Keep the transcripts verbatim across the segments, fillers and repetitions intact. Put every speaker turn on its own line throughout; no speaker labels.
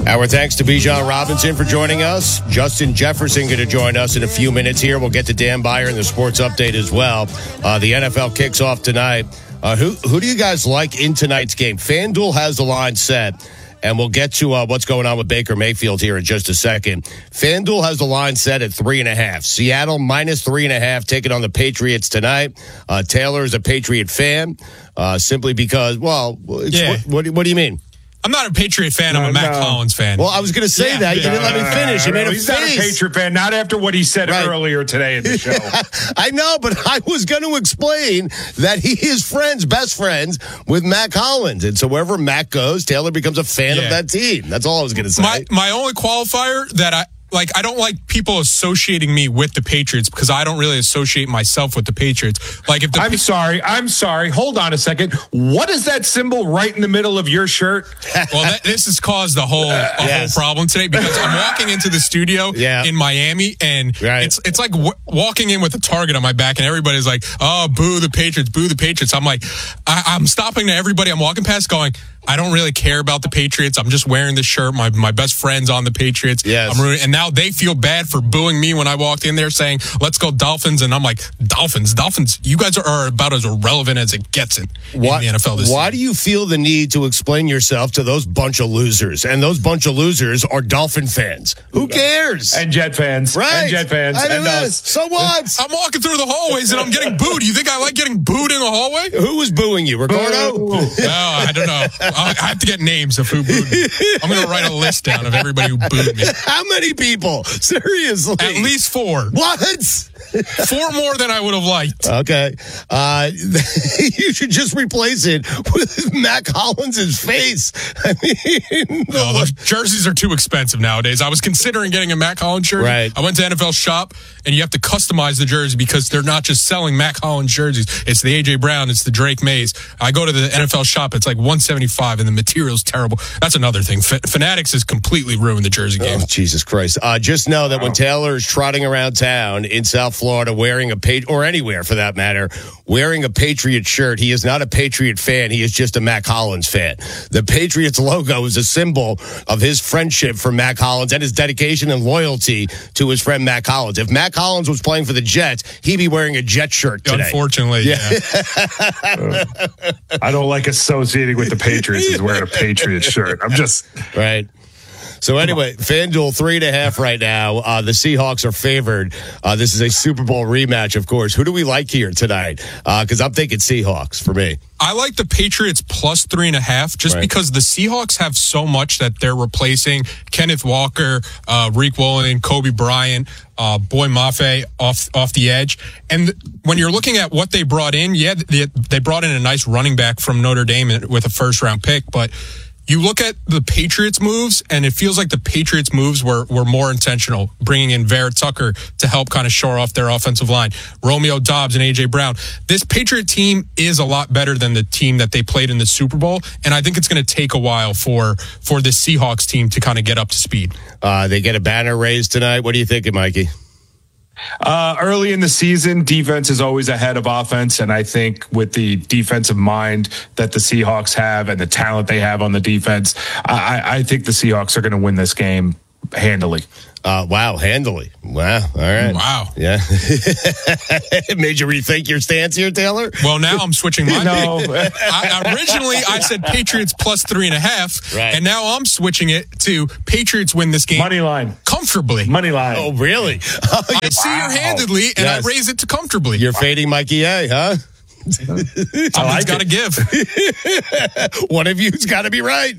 Our thanks to Bijan Robinson for joining us. Justin Jefferson going to join us in a few minutes here. We'll get to Dan Beyer in the sports update as well. Uh, the N F L kicks off tonight. Uh, who who do you guys like in tonight's game? FanDuel has the line set, and we'll get to uh, what's going on with Baker Mayfield here in just a second. FanDuel has the line set at three and a half. Seattle minus three and a half, taking on the Patriots tonight. Uh, Taylor is a Patriot fan, uh, simply because, well, it's,
yeah.
what, what, what do you mean?
I'm not a Patriot fan. I'm
no,
a Mac
no.
Collins fan.
Well, I was going to say
yeah,
that. You
yeah.
didn't let me finish. You made a
He's
face.
not a Patriot fan, not after what he said
Right.
earlier today in the show.
I know, but I was going to explain that he is friends, best friends, with Mac Collins. And so wherever Mac goes, Taylor becomes a fan
Yeah.
of that team. That's all I was going to say.
My my only qualifier that I like, I don't like people associating me with the Patriots because I don't really associate myself with the Patriots. Like if the
I'm sorry. I'm sorry. Hold on a second. What is that symbol right in the middle of your shirt?
Well, that, this has caused the whole, a
Yes.
whole problem today because I'm walking into the studio
Yeah.
in Miami and
Right.
it's it's like w- walking in with a target on my back and everybody's like, oh, boo the Patriots, boo the Patriots. I'm like, I, I'm stopping to everybody I'm walking past going, I don't really care about the Patriots. I'm just wearing this shirt. My my best friend's on the Patriots.
Yes.
I'm rooting, and now they feel bad for booing me when I walked in there saying, let's go Dolphins. And I'm like, Dolphins, Dolphins, you guys are about as irrelevant as it gets in,
Why,
in the N F L this
why
season.
do you feel the need to explain yourself to those bunch of losers? And those bunch of losers are Dolphin fans. Who cares?
And Jet fans.
right.
And Jet fans.
I
and
know
us.
this. So what?
I'm walking through the hallways and I'm getting booed. You think I like getting booed in the hallway?
Who was booing you? Ricardo?
Boo.
No, I don't know. I I have to get names of who booed me. I'm going to write a list down of everybody who booed me.
How many people? Seriously.
At least four.
What?
Four more than I would have liked.
Okay. Uh, you should just replace it with Mac Collins' face. I mean,
No, those jerseys are too expensive nowadays. I was considering getting a Mac Collins jersey.
Right.
I went to N F L Shop, and you have to customize the jersey because they're not just selling Mac Collins jerseys. It's the A J Brown. It's the Drake Mays. I go to the N F L Shop. It's like one seventy-five, and the material's terrible. That's another thing. F- Fanatics has completely ruined the jersey game.
Oh, Jesus Christ. Uh, just know that when Taylor is trotting around town in South Florida wearing a Pat- or anywhere for that matter, wearing a Patriot shirt, he is not a Patriot fan. He is just a Mac Collins fan. The Patriots logo is a symbol of his friendship for Mac Collins and his dedication and loyalty to his friend Mac Collins. If Mac Collins was playing for the Jets, he'd be wearing a Jet shirt today.
Unfortunately, yeah.
I don't like associating with the Patriots as wearing a Patriot shirt. I'm just.
Right. So anyway, FanDuel three and a half right now. Uh, the Seahawks are favored. Uh, this is a Super Bowl rematch, of course. Who do we like here tonight? Because uh, I'm thinking Seahawks for me.
I like the Patriots plus three and a half just
Right.
because the Seahawks have so much that they're replacing Kenneth Walker, uh, Reek Wallen, Kobe Bryant, uh, Boy Mafe off off the edge. And when you're looking at what they brought in, yeah, they, they brought in a nice running back from Notre Dame with a first round pick, but you look at the Patriots moves, and it feels like the Patriots moves were, were more intentional, bringing in Vera Tucker to help kind of shore off their offensive line, Romeo Doubs and A J Brown. This Patriot team is a lot better than the team that they played in the Super Bowl, and I think it's going to take a while for for the Seahawks team to kind of get up to speed.
Uh, they get a banner raised tonight. What are you thinking, Mikey?
Uh, early in the season, defense is always ahead of offense, and I think with the defensive mind that the Seahawks have and the talent they have on the defense, I, I think the Seahawks are going to win this game handily.
Uh, wow, handily. Wow. All right.
Wow.
Yeah. It made you rethink your stance here, Taylor?
Well, now I'm switching my
No.
pick. I, originally, I said Patriots plus three and a half,
Right.
and now I'm switching it to Patriots win this game
Money line.
comfortably.
Money line.
Oh, really? Oh,
I see her handedly, and
Yes.
I raise it to comfortably.
you're fading Mikey A, huh?
Something's
like
got to give.
One of you's got to be right.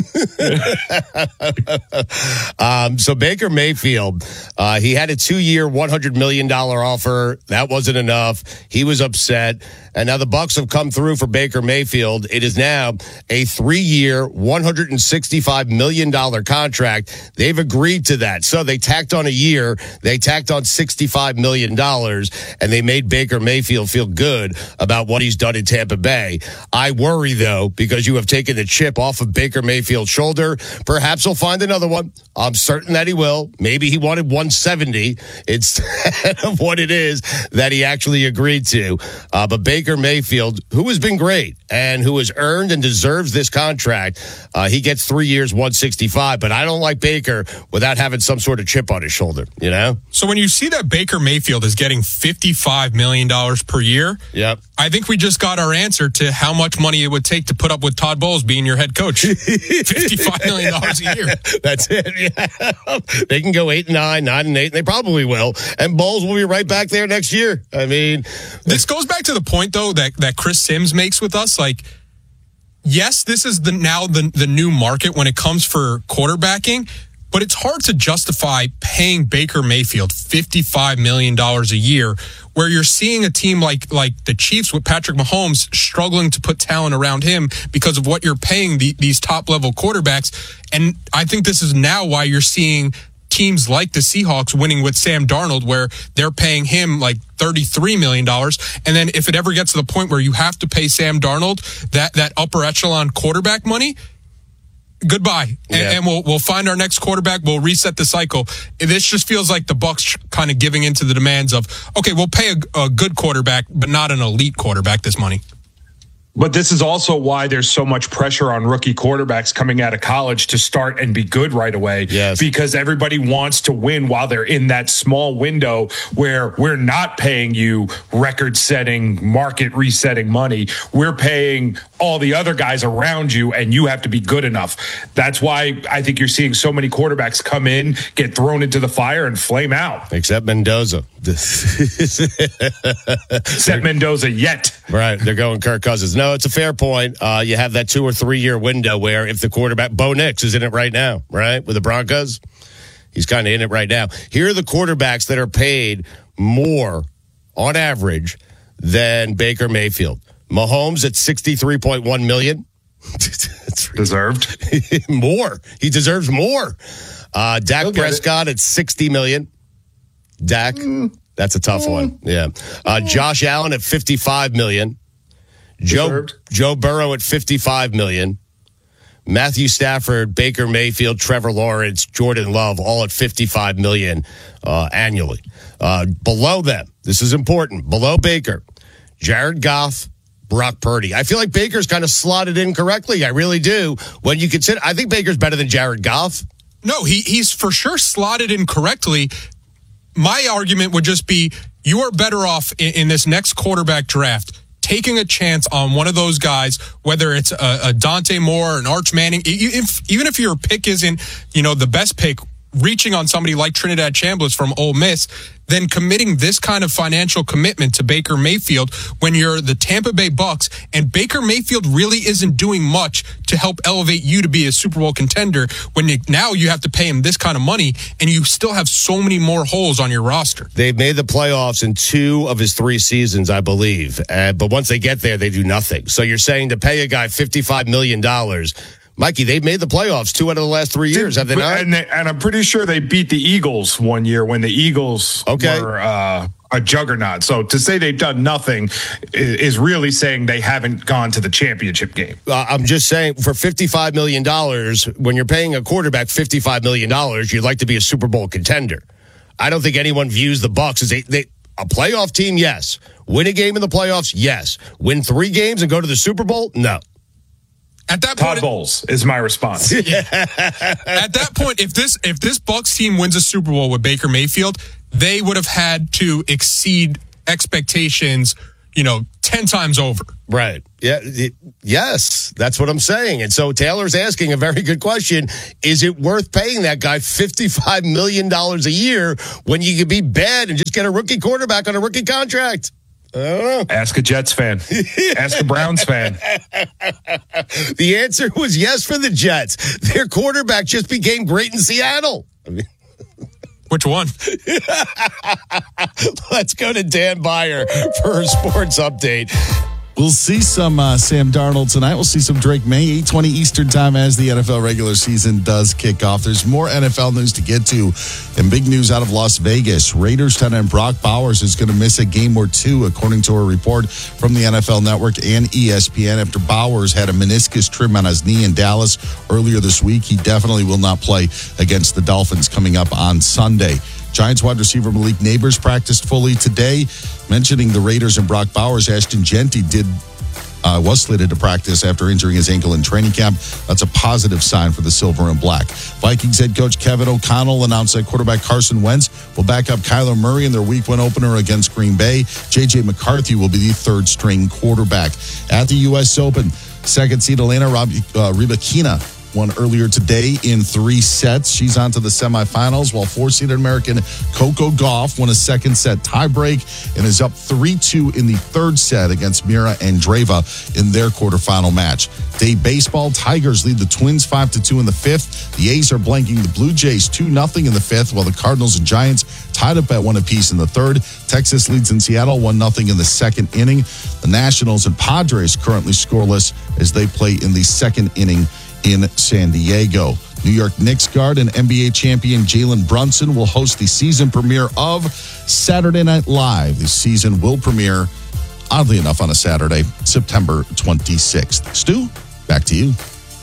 um, so Baker Mayfield, uh, he had a two-year, one hundred million dollars offer. That wasn't enough. He was upset. And now the Bucs have come through for Baker Mayfield. It is now a three-year, one hundred sixty-five million dollars contract. They've agreed to that. So they tacked on a year. They tacked on sixty-five million dollars, and they made Baker Mayfield feel good about about what he's done in Tampa Bay. I worry, though, because you have taken the chip off of Baker Mayfield's shoulder. Perhaps he'll find another one. I'm certain that he will. Maybe he wanted one seventy instead of what it is that he actually agreed to. Uh, but Baker Mayfield, who has been great and who has earned and deserves this contract, uh, he gets three years, one sixty-five. But I don't like Baker without having some sort of chip on his shoulder, you know?
So when you see that Baker Mayfield is getting fifty-five million dollars per year,
yep.
I think we just got our answer to how much money it would take to put up with Todd Bowles being your head coach. fifty-five million dollars a year.
That's it. Yeah. They can go eight and nine, nine and eight, and they probably will. And Bowles will be right back there next year. I mean,
this goes back to the point, though, that, that Chris Sims makes with us. Like, yes, this is the now the, the new market when it comes for quarterbacking, but it's hard to justify paying Baker Mayfield fifty-five million dollars a year, where you're seeing a team like like the Chiefs with Patrick Mahomes struggling to put talent around him because of what you're paying the, these top-level quarterbacks. And I think this is now why you're seeing teams like the Seahawks winning with Sam Darnold, where they're paying him like thirty-three million dollars. And then if it ever gets to the point where you have to pay Sam Darnold that, that upper echelon quarterback money, goodbye. And,
yeah.
and we'll we'll find our next quarterback. We'll reset the cycle. This just feels like the Bucs kind of giving into the demands of, okay, we'll pay a, a good quarterback, but not an elite quarterback this money.
But this is also why there's so much pressure on rookie quarterbacks coming out of college to start and be good right away.
Yes.
Because everybody wants to win while they're in that small window where we're not paying you record-setting, market-resetting money. We're paying all the other guys around you, and you have to be good enough. That's why I think you're seeing so many quarterbacks come in, get thrown into the fire, and flame out.
Except Mendoza.
Except Mendoza yet.
Right. They're going Kirk Cousins. No, it's a fair point. Uh, you have that two or three year window where if the quarterback, Bo Nix is in it right now, right? With the Broncos. He's kind of in it right now. Here are the quarterbacks that are paid more on average than Baker Mayfield. Mahomes at sixty-three point one million dollars.
Deserved.
More. He deserves more. Uh, Dak
He'll get
Prescott at sixty million dollars. Dak, mm. that's a tough mm. one. Yeah. Uh, Josh Allen at fifty-five million dollars. Joe, Joe Burrow at fifty-five million dollars. Matthew Stafford, Baker Mayfield, Trevor Lawrence, Jordan Love, all at fifty-five million dollars uh, annually. Uh, below them, this is important, below Baker, Jared Goff, Brock Purdy. I feel like Baker's kind of slotted in correctly. I really do. When you consider, I think Baker's better than Jared Goff.
No, he he's for sure slotted in correctly. My argument would just be you are better off in, in this next quarterback draft taking a chance on one of those guys, whether it's a, a Dante Moore, an Arch Manning, if, even if your pick isn't, you know, the best pick, reaching on somebody like Trinidad Chambliss from Ole Miss, then committing this kind of financial commitment to Baker Mayfield when you're the Tampa Bay Bucs, and Baker Mayfield really isn't doing much to help elevate you to be a Super Bowl contender when you, now you have to pay him this kind of money and you still have so many more holes on your roster.
They've made the playoffs in two of his three seasons, I believe. Uh, but once they get there, they do nothing. So you're saying to pay a guy fifty-five million dollars, Mikey, they've made the playoffs two out of the last three years, have they not?
And, they, and I'm pretty sure they beat the Eagles one year when the Eagles
okay.
were uh, a juggernaut. So to say they've done nothing is really saying they haven't gone to the championship game.
Uh, I'm just saying, for fifty-five million dollars, when you're paying a quarterback fifty-five million dollars, you'd like to be a Super Bowl contender. I don't think anyone views the Bucs as a, they, a playoff team, yes. Win a game in the playoffs, yes. Win three games and go to the Super Bowl, no.
At that
Todd
point,
Bowles is my response.
At that point, if this if this Bucs team wins a Super Bowl with Baker Mayfield, they would have had to exceed expectations, you know, ten times over.
Right. Yeah. It, yes, that's what I'm saying. And so Taylor's asking a very good question. Is it worth paying that guy fifty-five million dollars a year when you could be bad and just get a rookie quarterback on a rookie contract? I don't know.
Ask a Jets fan. Ask a Browns fan.
The answer was yes for the Jets. Their quarterback just became great in Seattle. I mean,
which one?
Let's go to Dan Beyer for a sports update.
We'll see some uh, Sam Darnold tonight. We'll see some Drake May, eight twenty Eastern time as the N F L regular season does kick off. There's more N F L news to get to, and big news out of Las Vegas. Raiders tight end Brock Bowers is going to miss a game or two, according to a report from the N F L Network and E S P N. After Bowers had a meniscus trim on his knee in Dallas earlier this week, he definitely will not play against the Dolphins coming up on Sunday. Giants wide receiver Malik Neighbors practiced fully today. Mentioning the Raiders and Brock Bowers, Ashton Genty did uh, was slated to practice after injuring his ankle in training camp. That's a positive sign for the Silver and Black. Vikings head coach Kevin O'Connell announced that quarterback Carson Wentz will back up Kyler Murray in their week one opener against Green Bay. J J McCarthy will be the third string quarterback. At the U S Open, second seed Elena uh, Rybakina won earlier today in three sets. She's on to the semifinals, while four-seeded American Coco Gauff won a second-set tiebreak and is up three two in the third set against Mira Andreeva in their quarterfinal match. Day baseball, Tigers lead the Twins five to two in the fifth. The A's are blanking the Blue Jays two nothing in the fifth, while the Cardinals and Giants tied up at one apiece in the third. Texas leads in Seattle one nothing in the second inning. The Nationals and Padres currently scoreless as they play in the second inning in San Diego. New York Knicks guard and N B A champion Jalen Brunson will host the season premiere of Saturday Night Live. The season will premiere, oddly enough, on a Saturday, September twenty-sixth. Stu, back to you.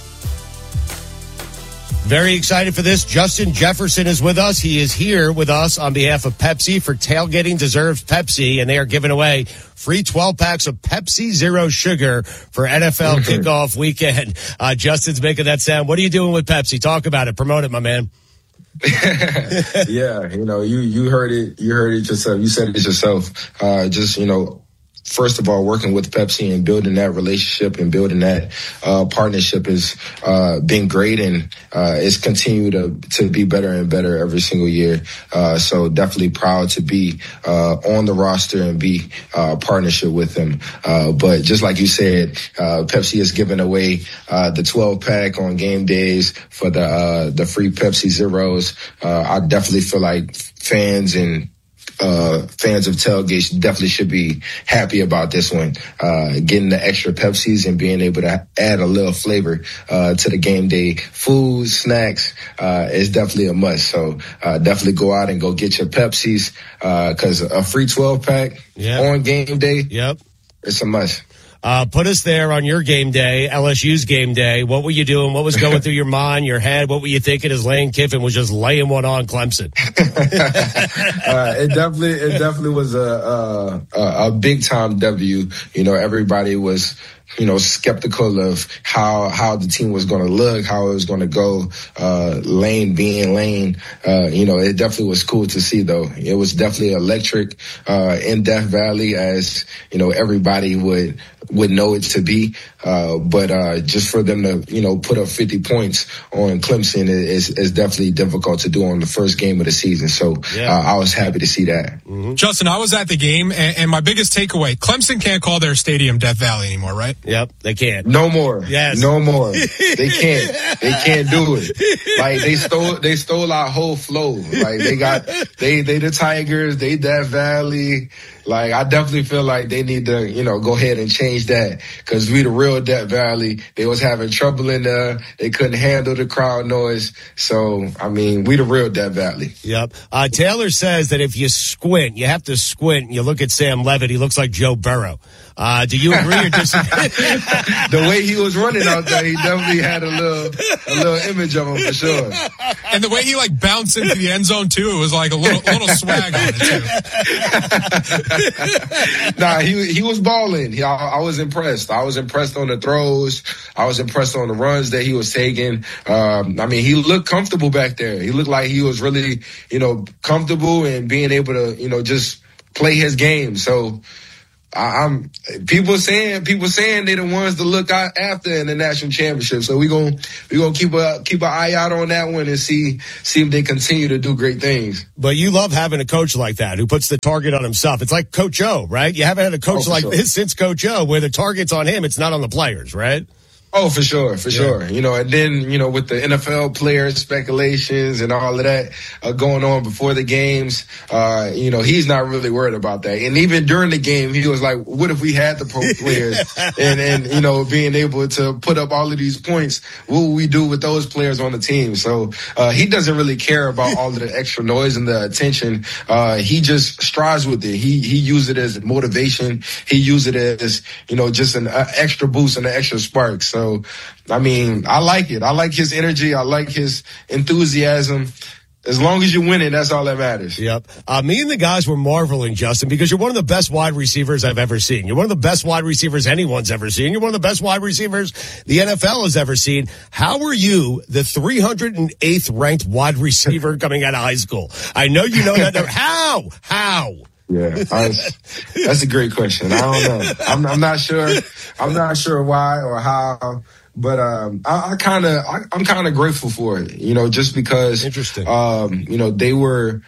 Very excited for this. Justin Jefferson is with us. He is here with us on behalf of Pepsi for Tailgating Deserves Pepsi, and they are giving away free twelve packs of Pepsi Zero Sugar for N F L kickoff weekend. Uh, Justin's making that sound. What are you doing with Pepsi? Talk about it. Promote it, my man.
Yeah, you know, you, you heard it. You heard it yourself. You said it yourself. Uh, just, you know, first of all, working with Pepsi and building that relationship and building that uh, partnership has uh, been great, and uh, it's continued to, to be better and better every single year. Uh, so definitely proud to be uh, on the roster and be uh, a partnership with them. Uh, but just like you said, uh, Pepsi is giving away uh, the twelve pack on game days for the uh, the free Pepsi Zeros. Uh, I definitely feel like fans and Uh, fans of tailgates definitely should be happy about this one. Uh, getting the extra Pepsis and being able to add a little flavor uh, to the game day food, snacks uh, is definitely a must. So uh, definitely go out and go get your Pepsis because uh, a free twelve pack yep. on game day,
yep,
it's a must.
Uh, put us there on your game day, L S U's game day. What were you doing? What was going through your mind, your head? What were you thinking as Lane Kiffin was just laying one on Clemson?
uh, it definitely, it definitely was a, a, a big time W. You know, everybody was, you know, skeptical of how, how the team was going to look, how it was going to go. Uh, Lane being Lane, uh, you know, it definitely was cool to see though. It was definitely electric, uh, in Death Valley, as, you know, everybody would, would know it to be. Uh, but, uh, just for them to, you know, put up fifty points on Clemson is, is definitely difficult to do on the first game of the season. So, yeah. uh, I was happy to see that.
Mm-hmm. Justin, I was at the game and, and my biggest takeaway, Clemson can't call their stadium Death Valley anymore, right?
Yep, they can't.
No more.
Yes.
No more. They can't. They can't do it. Like they stole they stole our whole flow. Like they got they they the Tigers, they Death Valley. Like I definitely feel like they need to, you know, go ahead and change that, because we the real Death Valley. They was having trouble in there. They couldn't handle the crowd noise. So I mean, we the real Death Valley.
Yep. Uh, Taylor says that if you squint, you have to squint. And you look at Sam Levitt, he looks like Joe Burrow. Uh, do you agree or disagree?
The way he was running out there, he definitely had a little, a little image of him for sure.
And the way he like bounced into the end zone too, it was like a little, a little swag on it
too. Nah, he he was balling. He, I, I was impressed. I was impressed on the throws. I was impressed on the runs that he was taking. Um, I mean, he looked comfortable back there. He looked like he was really, you know, comfortable and being able to, you know, just play his game. So. I'm people saying people saying they're the ones to look out after in the national championship. So we're gonna we're gonna keep a keep an eye out on that one and see see if they continue to do great things.
But you love having a coach like that who puts the target on himself. It's like Coach O, right? You haven't had a coach oh, like sure. this since Coach O, where the target's on him, it's not on the players, right?
Oh, for sure, for yeah. sure. You know, and then, you know, with the N F L players speculations and all of that uh, going on before the games, uh, you know, he's not really worried about that. And even during the game, he was like, what if we had the pro players and, and, you know, being able to put up all of these points, what would we do with those players on the team? So uh, he doesn't really care about all of the extra noise and the attention. Uh, he just strives with it. He, he uses it as motivation. He uses it as, you know, just an uh, extra boost and an extra spark. So, So, I mean, I like it. I like his energy. I like his enthusiasm. As long as you win it, that's all that matters.
Yep. Uh, me and the guys were marveling, Justin, because you're one of the best wide receivers I've ever seen. You're one of the best wide receivers anyone's ever seen. You're one of the best wide receivers the N F L has ever seen. How are you the three hundred eighth ranked wide receiver coming out of high school? I know you know that. How? How?
Yeah, I, that's a great question. I don't know. I'm, I'm not sure. I'm not sure why or how, but um, I, I kind of, I'm kind of grateful for it. You know, just because.
Interesting.
Um, you know, they were.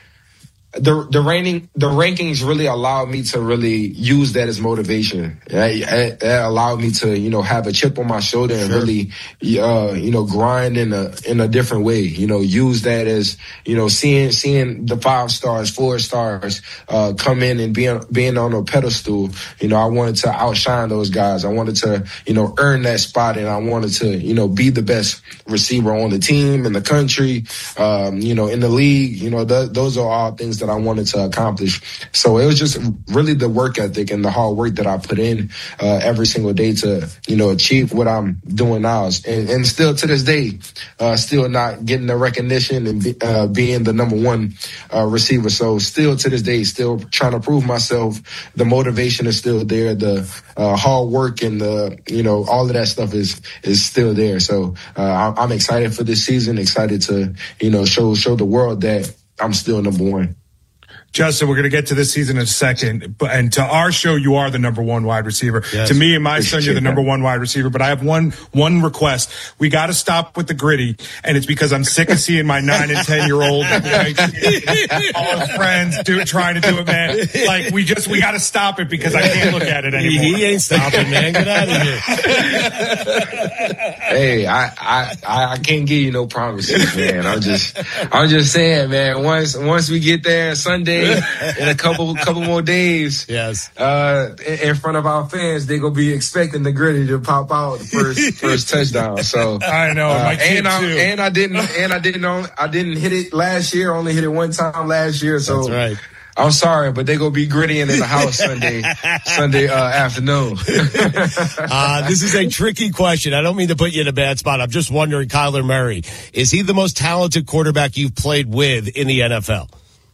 The the ranking the rankings really allowed me to really use that as motivation. It, it allowed me to, you know, have a chip on my shoulder and sure. really, uh, you know, grind in a in a different way. You know, use that as, you know, seeing seeing the five stars, four stars uh, come in and being being on a pedestal. You know, I wanted to outshine those guys. I wanted to, you know, earn that spot, and I wanted to, you know, be the best receiver on the team, in the country, um, you know, in the league. You know, th- those are all things that I wanted to accomplish. So it was just really the work ethic and the hard work that I put in uh, every single day to, you know, achieve what I'm doing now. And, and still to this day, uh, still not getting the recognition and be, uh, being the number one uh, receiver. So still to this day, still trying to prove myself. The motivation is still there. The uh, hard work and the, you know, all of that stuff is is still there. So uh, I'm excited for this season, excited to, you know, show show the world that I'm still number one.
Justin, we're going to get to this season in a second, but and to our show, you are the number one wide receiver.
Yes.
To me and my son, you're the number one wide receiver. But I have one one request: we got to stop with the gritty, and it's because I'm sick of seeing my nine and ten year old like, all his friends do trying to do it, man. Like we just we got to stop it because I can't look at it anymore.
He ain't stopping, man. Get out of here.
Hey, I, I I can't give you no promises, man. I'm just I'm just saying, man. Once once we get there Sunday. In a couple couple more days,
yes.
Uh, in, in front of our fans, they gonna be expecting the gritty to pop out the first first touchdown. So
I know,
uh,
my kid
and I
too.
and I didn't and I didn't I didn't hit it last year. Only hit it one time last year. So
that's right.
I'm sorry, but they gonna be grittying in the house Sunday Sunday uh, afternoon.
uh, this is a tricky question. I don't mean to put you in a bad spot. I'm just wondering, Kyler Murray, is he the most talented quarterback you've played with in the N F L?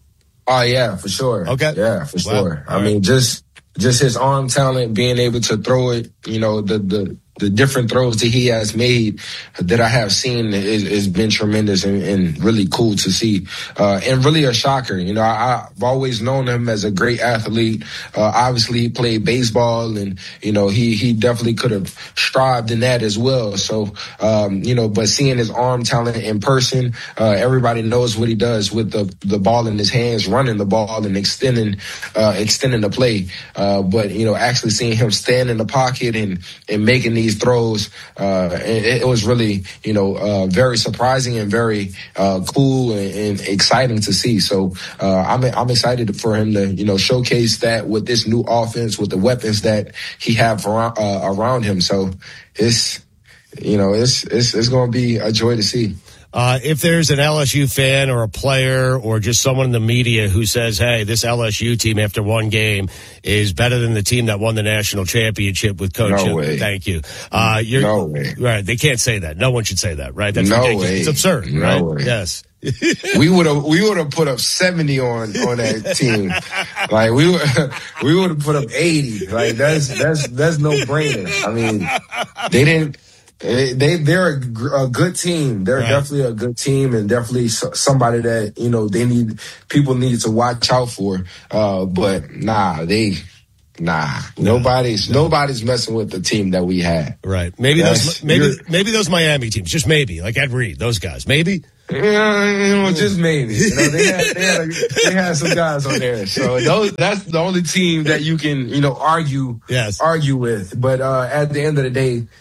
Oh yeah, for sure.
Okay.
Yeah, for sure.
Wow.
I mean, just just his arm talent, being able to throw it, you know, the the the different throws that he has made that I have seen is, is been tremendous and, and really cool to see. Uh, and really a shocker. You know, I, I've always known him as a great athlete. Uh, obviously he played baseball and, you know, he, he definitely could have strived in that as well. So, um, you know, but seeing his arm talent in person, uh, everybody knows what he does with the, the ball in his hands, running the ball and extending, uh, extending the play. Uh, but, you know, actually seeing him stand in the pocket and, and making these throws, uh, it, it was really, you know, uh, very surprising and very uh, cool and, and exciting to see. So uh, I'm I'm excited for him to, you know, showcase that with this new offense, with the weapons that he have around, uh, around him. So it's, you know, it's it's it's going to be a joy to see.
Uh, if there's an L S U fan or a player or just someone in the media who says, hey, this L S U team after one game is better than the team that won the national championship with Coach
No
Hill.
way.
Thank you. Uh, you're,
no way.
Right. They can't say that. No one should say that, right? That's
no
ridiculous.
way.
It's absurd,
no
right?
Way.
Yes.
we would have we would have put up seventy on on that team. Like we we would have put up eighty. Like that's that's that's no brainer. I mean, they didn't. They they're a, a good team. They're right. definitely a good team, and definitely somebody that, you know, they need people need to watch out for. Uh, but nah, they nah, no, nobody's no. nobody's messing with the team that we had.
Right? Maybe That's, those maybe maybe those Miami teams, just maybe, like Ed Reed, those guys, maybe.
Yeah, you know, just maybe. You know, they had, they had, a, they had some guys on there, so those, that's the only team that you can, you know, argue
yes.
argue with. But uh, at the end of the day,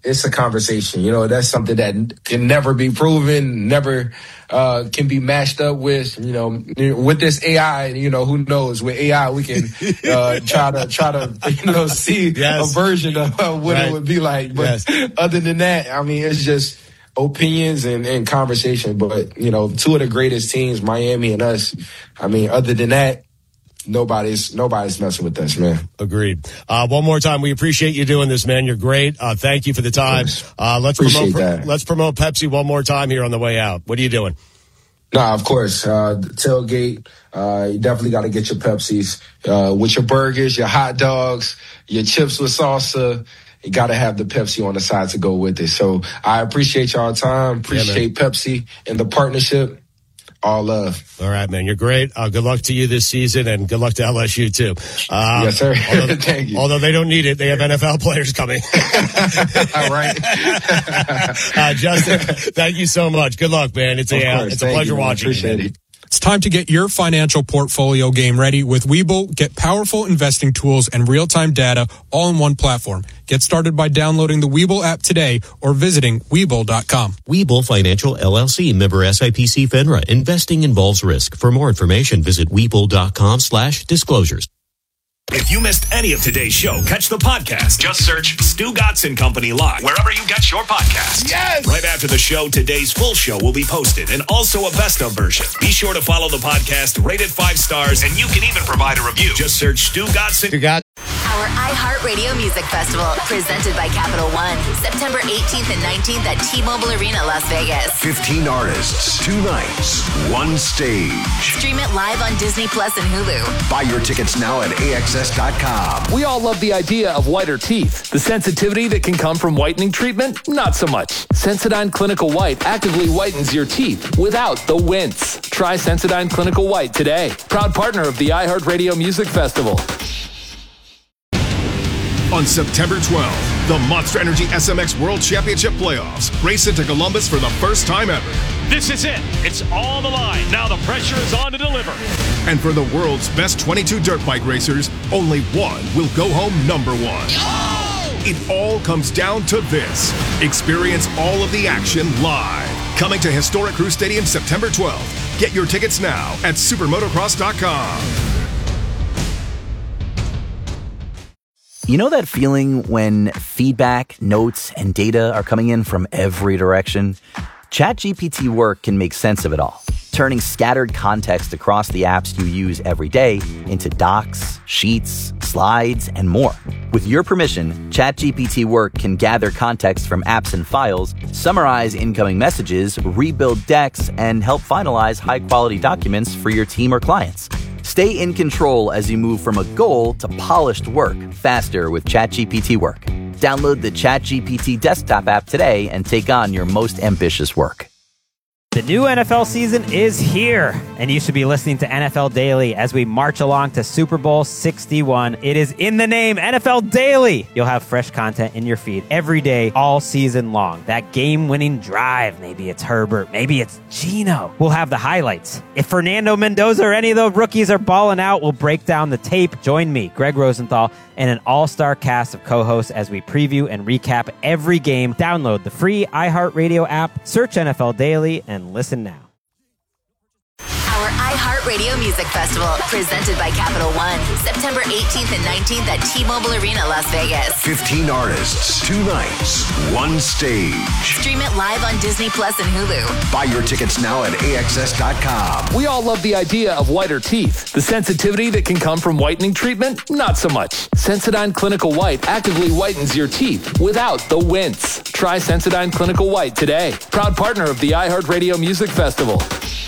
it's a conversation. You know, that's something that can never be proven, never uh, can be matched up with, you know, with this A I, you know, who knows? With A I, we can uh, try to, try to, you know, see yes. a version of uh, what right. it would be like. But yes. other than that, I mean, it's just opinions and, and conversation. But, you know, two of the greatest teams, Miami and us, I mean, other than that, Nobody's nobody's messing with us, man.
Agreed. Uh, one more time, we appreciate you doing this, man. You're great. Uh, thank you for the time. Uh, let's
appreciate
promote.
That.
Let's promote Pepsi one more time here on the way out. What are you doing?
Nah, of course. Uh, tailgate. Uh, you definitely got to get your Pepsis uh, with your burgers, your hot dogs, your chips with salsa. You got to have the Pepsi on the side to go with it. So I appreciate y'all time. Appreciate yeah, Pepsi and the partnership. All love.
All right, man. You're great. Uh, good luck to you this season, and good luck to L S U, too. Uh,
yes, sir.
Although,
Thank you.
Although they don't need it, they have N F L players coming.
All right.
uh, Justin, thank you so much. Good luck, man. It's a, uh, it's a pleasure
you,
watching.
Appreciate
you,
it.
It's time to get your financial portfolio game ready with Webull. Get powerful investing tools and real-time data all in one platform. Get started by downloading the Webull app today or visiting Webull dot com.
Webull Financial L L C, member S I P C FINRA. Investing involves risk. For more information, visit Webull dot com slash disclosures.
If you missed any of today's show, catch the podcast. Just search Stu Gotson Company Live wherever you get your podcasts.
Yes!
Right after the show, today's full show will be posted and also a best of version. Be sure to follow the podcast, rate it five stars, and you can even provide a review. Just search Stu Gotson.
You got
Our iHeartRadio Music Festival, presented by Capital One, September eighteenth and nineteenth at T-Mobile Arena, Las Vegas.
fifteen artists, two nights, one stage.
Stream it live on Disney Plus and Hulu.
Buy your tickets now at A X S dot com.
We all love the idea of whiter teeth. The sensitivity that can come from whitening treatment? Not so much. Sensodyne Clinical White actively whitens your teeth without the wince. Try Sensodyne Clinical White today. Proud partner of the iHeartRadio Music Festival.
On September twelfth, the Monster Energy S M X World Championship Playoffs race into Columbus for the first time ever.
This is it. It's all on the line. Now the pressure is on to deliver.
And for the world's best twenty-two dirt bike racers, only one will go home number one. Oh! It all comes down to this. Experience all of the action live. Coming to historic Crew Stadium September twelfth. Get your tickets now at supermotocross dot com.
You know that feeling when feedback, notes, and data are coming in from every direction? ChatGPT Work can make sense of it all, turning scattered context across the apps you use every day into docs, sheets, slides, and more. With your permission, ChatGPT Work can gather context from apps and files, summarize incoming messages, rebuild decks, and help finalize high-quality documents for your team or clients. Stay in control as you move from a goal to polished work faster with ChatGPT Work. Download the ChatGPT desktop app today and take on your most ambitious work.
The new N F L season is here, and you should be listening to N F L Daily as we march along to Super Bowl sixty-one. It is in the name, N F L Daily. You'll have fresh content in your feed every day, all season long. That game-winning drive, maybe it's Herbert, maybe it's Geno. We'll have the highlights. If Fernando Mendoza or any of the rookies are balling out, we'll break down the tape. Join me, Greg Rosenthal, and an all-star cast of co-hosts as we preview and recap every game. Download the free iHeartRadio app, search N F L Daily, and listen now.
Our iHeartRadio Music Festival, presented by Capital One, September eighteenth and nineteenth at T-Mobile Arena, Las Vegas.
fifteen artists, two nights, one stage.
Stream it live on Disney Plus and Hulu.
Buy your tickets now at A X S dot com.
We all love the idea of whiter teeth. The sensitivity that can come from whitening treatment? Not so much. Sensodyne Clinical White actively whitens your teeth without the wince. Try Sensodyne Clinical White today. Proud partner of the iHeartRadio Music Festival.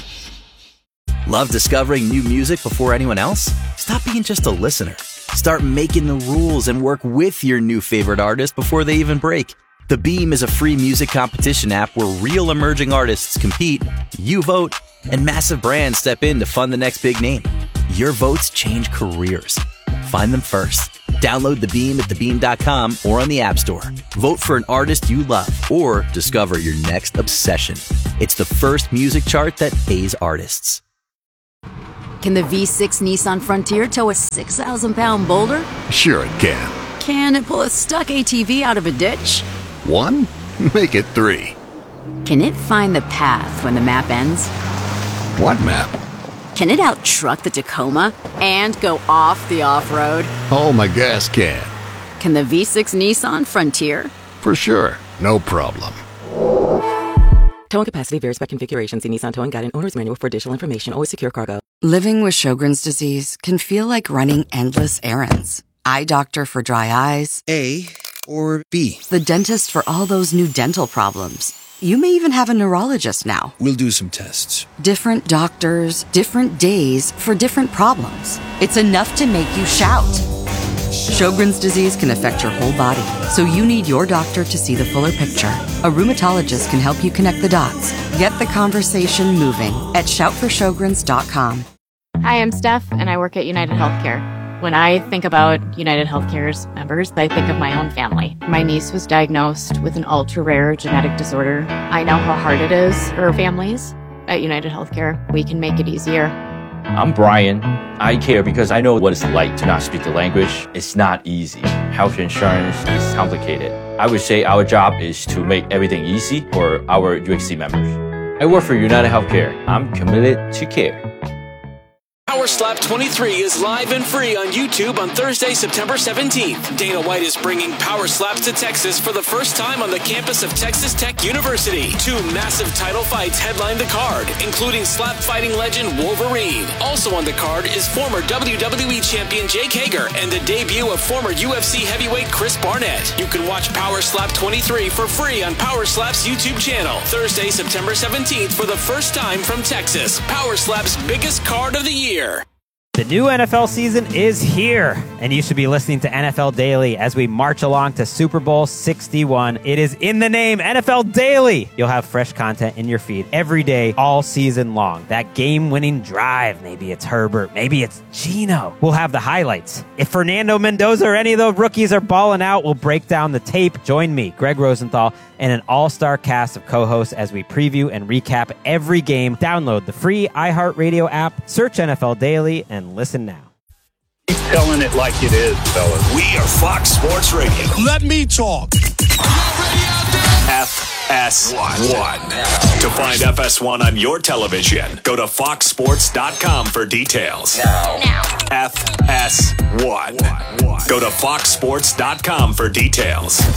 Love discovering new music before anyone else? Stop being just a listener. Start making the rules and work with your new favorite artist before they even break. The Beam is a free music competition app where real emerging artists compete, you vote, and massive brands step in to fund the next big name. Your votes change careers. Find them first. Download The Beam at the beam dot com or on the App Store. Vote for an artist you love or discover your next obsession. It's the first music chart that pays artists.
Can the V six Nissan Frontier tow a six thousand pound boulder?
Sure it can.
Can it pull a stuck A T V out of a ditch?
One? Make it three.
Can it find the path when the map ends?
What map?
Can it out-truck the Tacoma and go off the off-road?
Oh, my gas can.
Can the V six Nissan Frontier?
For sure. No problem.
Towing capacity varies by configuration. See Nissan Towing Guide and Owner's Manual for additional information. Always secure cargo.
Living with Sjogren's disease can feel like running endless errands. Eye doctor for dry eyes.
A or B?
The dentist for all those new dental problems. You may even have a neurologist now.
We'll do some tests.
Different doctors, different days for different problems. It's enough to make you shout. Sjogren's disease can affect your whole body, so you need your doctor to see the fuller picture. A rheumatologist can help you connect the dots. Get the conversation moving at shout for sjogrens dot com.
Hi, I'm Steph, and I work at United Healthcare. When I think about United Healthcare's members, I think of my own family. My niece was diagnosed with an ultra-rare genetic disorder. I know how hard it is for families. At United Healthcare, we can make it easier.
I'm Brian. I care because I know what it's like to not speak the language. It's not easy. Health insurance is complicated. I would say our job is to make everything easy for our U X C members. I work for United Healthcare. I'm committed to care.
Power Slap twenty-three is live and free on YouTube on Thursday, September seventeenth. Dana White is bringing Power Slaps to Texas for the first time on the campus of Texas Tech University. Two massive title fights headline the card, including slap fighting legend Wolverine. Also on the card is former W W E champion Jake Hager and the debut of former U F C heavyweight Chris Barnett. You can watch Power Slap twenty-three for free on Power Slap's YouTube channel. Thursday, September seventeenth for the first time from Texas. Power Slap's biggest card of the year.
The new N F L season is here, and you should be listening to N F L Daily as we march along to Super Bowl sixty-one. It is in the name, N F L Daily. You'll have fresh content in your feed every day, all season long. That game-winning drive, maybe it's Herbert, maybe it's Geno. We'll have the highlights. If Fernando Mendoza or any of the rookies are balling out, we'll break down the tape. Join me, Greg Rosenthal, and an all-star cast of co-hosts as we preview and recap every game. Download the free iHeartRadio app, search N F L Daily, and listen now.
Keep telling it like it is, fellas.
We are Fox Sports Radio.
Let me talk.
F S one. To find F S one on your television, go to fox sports dot com for details. Now. now. F S one. Go to fox sports dot com for details.